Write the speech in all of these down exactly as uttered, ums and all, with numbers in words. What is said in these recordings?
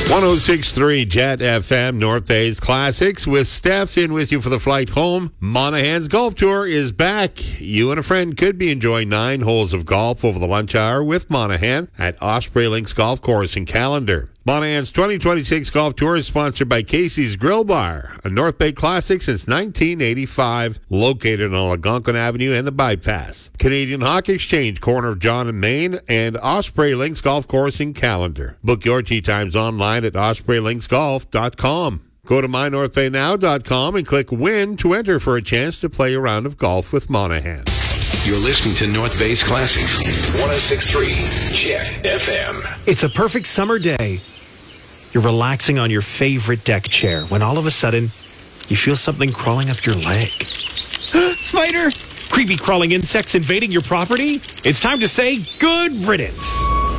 one oh six point three Jet F M, North Bay's Classics, with Steph in with you for the flight home. Monahan's Golf Tour is back. You and a friend could be enjoying nine holes of golf over the lunch hour with Monahan at Osprey Links Golf Course in Callender. Monahan's twenty twenty-six Golf Tour is sponsored by Casey's Grill Bar, a North Bay classic since nineteen eighty-five, located on Algonquin Avenue and the Bypass. Canadian Hawk Exchange, corner of John and Main, and Osprey Links Golf Course in Callender. Book your tee times online at osprey links golf dot com. Go to my north bay now dot com and click Win to enter for a chance to play a round of golf with Monahan. You're listening to North Bay's Classics, one oh six point three Jet F M. It's a perfect summer day. You're relaxing on your favorite deck chair when all of a sudden you feel something crawling up your leg. Spider! Creepy crawling insects invading your property? It's time to say good riddance.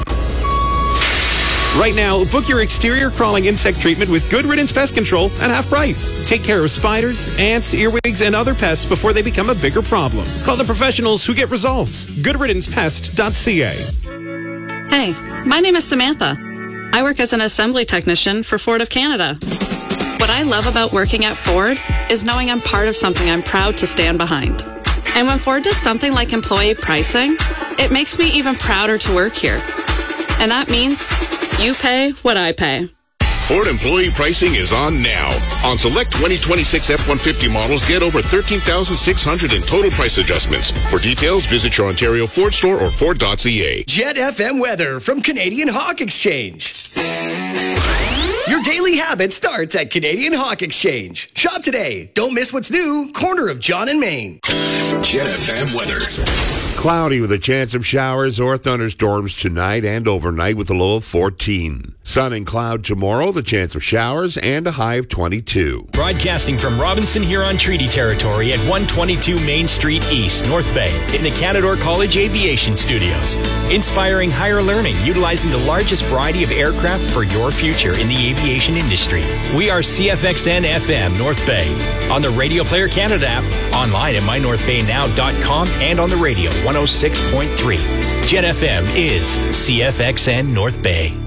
Right now, book your exterior crawling insect treatment with Good Riddance Pest Control at half price. Take care of spiders, ants, earwigs, and other pests before they become a bigger problem. Call the professionals who get results. good riddance pest dot c a. Hey, my name is Samantha. I work as an assembly technician for Ford of Canada. What I love about working at Ford is knowing I'm part of something I'm proud to stand behind. And when Ford does something like employee pricing, it makes me even prouder to work here. And that means you pay what I pay. Ford employee pricing is on now. On select twenty twenty-six F one fifty models, get over thirteen thousand six hundred dollars in total price adjustments. For details, visit your Ontario Ford store or Ford dot c a. Jet F M weather from Canadian Hawk Exchange. Your daily habit starts at Canadian Hawk Exchange. Shop today. Don't miss what's new. Corner of John and Main. Jet F M weather. Cloudy with a chance of showers or thunderstorms tonight and overnight with a low of fourteen. Sun and cloud tomorrow, the chance of showers and a high of twenty-two. Broadcasting from Robinson Huron Treaty Territory at one twenty-two Main Street East, North Bay, in the Canadore College Aviation Studios. Inspiring higher learning, utilizing the largest variety of aircraft for your future in the aviation industry. We are C F X N F M North Bay. On the Radio Player Canada app, online at my north bay now dot com, and on the radio one oh six point three. Jet F M is C F X N North Bay.